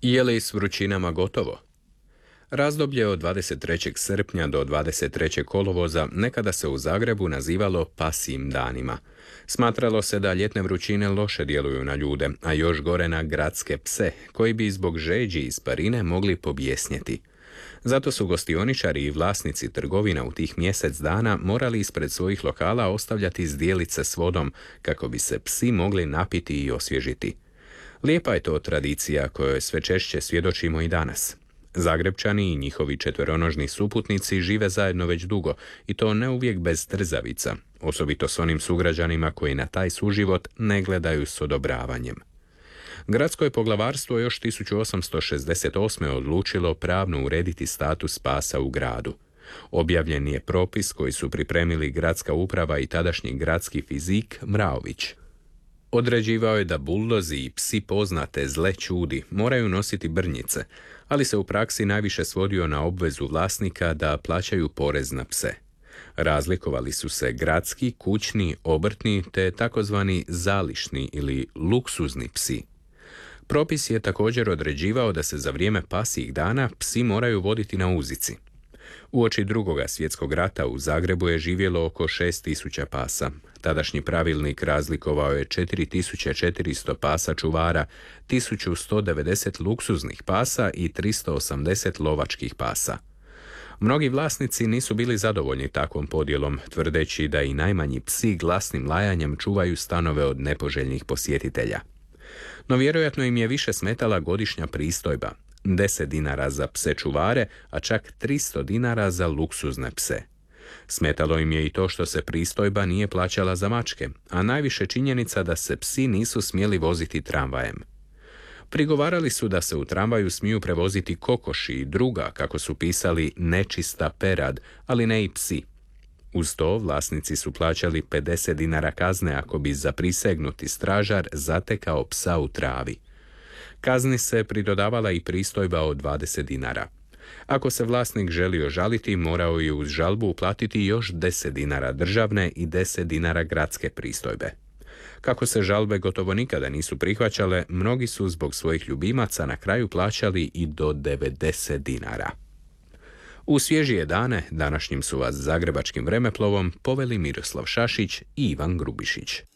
Je li s vrućinama gotovo? Razdoblje od 23. srpnja do 23. kolovoza nekada se u Zagrebu nazivalo pasjim danima. Smatralo se da ljetne vrućine loše djeluju na ljude, a još gore na gradske pse, koji bi zbog žeđi i sparine mogli pobjesnjeti. Zato su gostioničari i vlasnici trgovina u tih mjesec dana morali ispred svojih lokala ostavljati zdjelice s vodom, kako bi se psi mogli napiti i osvježiti. Lijepa je to tradicija kojoj sve češće svjedočimo i danas. Zagrebčani i njihovi četveronožni suputnici žive zajedno već dugo i to ne uvijek bez trzavica, osobito s onim sugrađanima koji na taj suživot ne gledaju s odobravanjem. Gradsko je poglavarstvo još 1868. odlučilo pravno urediti status pasa u gradu. Objavljen je propis koji su pripremili gradska uprava i tadašnji gradski fizik Mraović. Određivao je da buldozi i psi poznate zle čudi moraju nositi brnjice, ali se u praksi najviše svodio na obvezu vlasnika da plaćaju porez na pse. Razlikovali su se gradski, kućni, obrtni te takozvani zališni ili luksuzni psi. Propis je također određivao da se za vrijeme pasjih dana psi moraju voditi na uzici. Uoči Drugoga svjetskog rata u Zagrebu je živjelo oko 6.000 pasa. Tadašnji pravilnik razlikovao je 4.400 pasa čuvara, 1.190 luksuznih pasa i 380 lovačkih pasa. Mnogi vlasnici nisu bili zadovoljni takvom podjelom, tvrdeći da i najmanji psi glasnim lajanjem čuvaju stanove od nepoželjnih posjetitelja. No vjerojatno im je više smetala godišnja pristojba, 10 dinara za pse čuvare, a čak 300 dinara za luksuzne pse. Smetalo im je i to što se pristojba nije plaćala za mačke, a najviše činjenica da se psi nisu smjeli voziti tramvajem. Prigovarali su da se u tramvaju smiju prevoziti kokoši i druga, kako su pisali, nečista perad, ali ne i psi. Uz to vlasnici su plaćali 50 dinara kazne ako bi zaprisegnuti stražar zatekao psa u travi. Kazni se pridodavala i pristojba od 20 dinara. Ako se vlasnik želio žaliti, morao je uz žalbu uplatiti još 10 dinara državne i 10 dinara gradske pristojbe. Kako se žalbe gotovo nikada nisu prihvaćale, mnogi su zbog svojih ljubimaca na kraju plaćali i do 90 dinara. U svježije dane, današnjim su vas zagrebačkim vremeplovom poveli Miroslav Šašić i Ivan Grubišić.